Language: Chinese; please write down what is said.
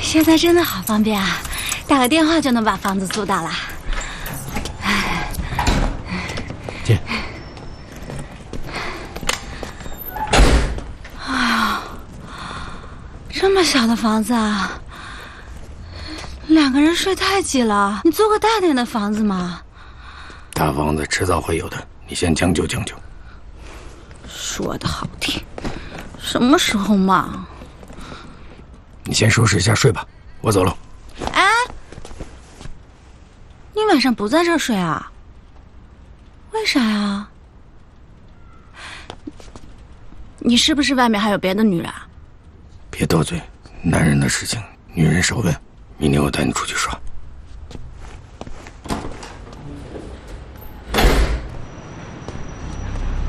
现在真的好方便啊，打个电话就能把房子租到了。 进。 哎呀，这么小的房子啊，2个人睡太挤了。你租个大点的房子嘛。 大房子迟早会有的，你先将就将就。 说的好听，什么时候嘛？ 你先收拾一下睡吧，我走了。 哎，你晚上不在这儿睡啊？为啥呀？你是不是外面还有别的女人啊？ 别多嘴，男人的事情女人少问。明天我带你出去耍。